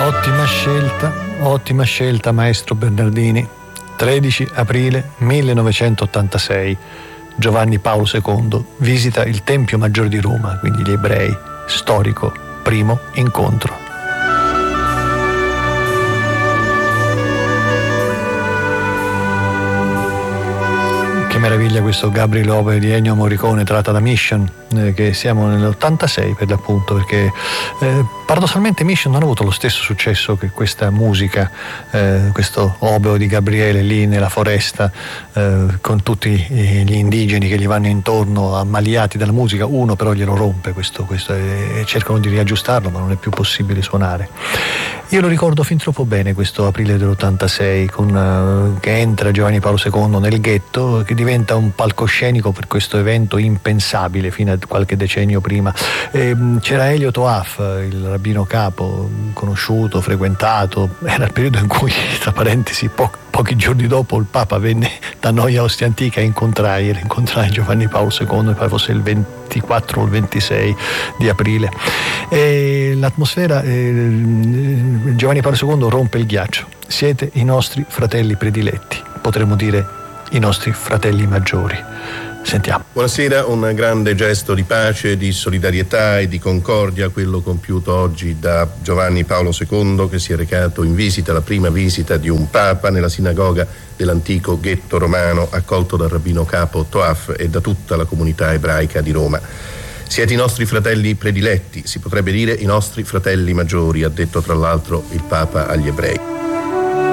Ottima scelta, maestro Bernardini. 13 aprile 1986, Giovanni Paolo II visita il Tempio Maggiore di Roma, quindi gli ebrei, storico primo incontro. Che meraviglia questo Gabriel Opera di Ennio Morricone tratta da Mission, che siamo nell'86 per l'appunto, perché paradossalmente Mission non ha avuto lo stesso successo che questa musica, questo obeo di Gabriele lì nella foresta, con tutti gli indigeni che gli vanno intorno ammaliati dalla musica. Uno però glielo rompe questo e cercano di riaggiustarlo, ma non è più possibile suonare. Io lo ricordo fin troppo bene questo aprile dell'86, che entra Giovanni Paolo II nel ghetto, che diventa un palcoscenico per questo evento impensabile fino a qualche decennio prima. C'era Elio Toaf, il rabbino capo, conosciuto, frequentato. Era il periodo in cui, tra parentesi, pochi giorni dopo il Papa venne da noi a Ostia Antica e incontrai Giovanni Paolo II, mi pare fosse il 24 o il 26 di aprile. E l'atmosfera, Giovanni Paolo II rompe il ghiaccio. Siete i nostri fratelli prediletti, potremmo dire i nostri fratelli maggiori. Sentiamo. Buonasera, un grande gesto di pace, di solidarietà e di concordia, quello compiuto oggi da Giovanni Paolo II, che si è recato in visita, la prima visita di un Papa nella sinagoga dell'antico ghetto romano, accolto dal rabbino capo Toaf e da tutta la comunità ebraica di Roma. Siete i nostri fratelli prediletti, si potrebbe dire i nostri fratelli maggiori, ha detto tra l'altro il Papa agli ebrei.